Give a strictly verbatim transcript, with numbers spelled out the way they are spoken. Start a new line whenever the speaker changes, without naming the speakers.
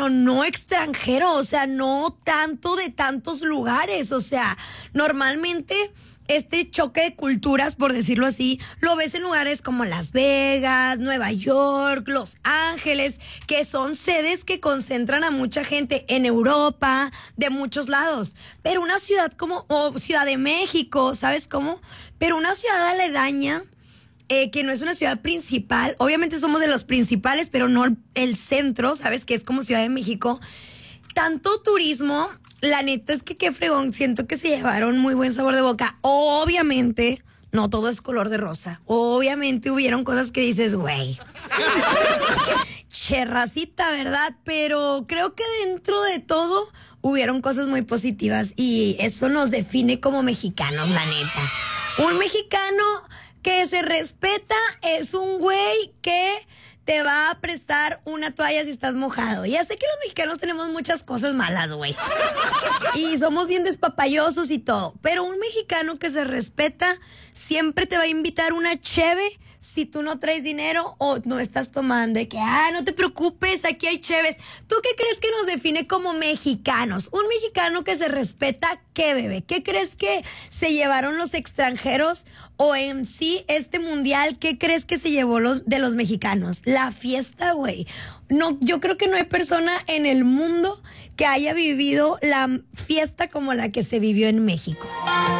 pero no extranjero, o sea, no tanto de tantos lugares, o sea, normalmente este choque de culturas, por decirlo así, lo ves en lugares como Las Vegas, Nueva York, Los Ángeles, que son sedes que concentran a mucha gente en Europa, de muchos lados. Pero una ciudad como, o Ciudad de México, ¿sabes cómo? Pero una ciudad aledaña, eh, que no es una ciudad principal, obviamente somos de los principales, pero no el centro, ¿sabes? Que es como Ciudad de México. Tanto turismo, la neta es que qué fregón, siento que se llevaron muy buen sabor de boca. Obviamente, no todo es color de rosa. Obviamente hubieron cosas que dices, güey, cherracita, ¿verdad? Pero creo que dentro de todo hubieron cosas muy positivas y eso nos define como mexicanos, la neta. Un mexicano que se respeta es un güey que te va a prestar una toalla si estás mojado. Ya sé que los mexicanos tenemos muchas cosas malas, güey. Y somos bien despapayosos y todo. Pero un mexicano que se respeta siempre te va a invitar una cheve si tú no traes dinero o no estás tomando. De que, ah, no te preocupes, aquí hay cheves. ¿Tú qué crees que nos define como mexicanos? Un mexicano que se respeta, ¿qué, bebé? ¿Qué crees que se llevaron los extranjeros? O en sí, este mundial, ¿qué crees que se llevó los, de los mexicanos? La fiesta, güey. No, yo creo que no hay persona en el mundo que haya vivido la fiesta como la que se vivió en México.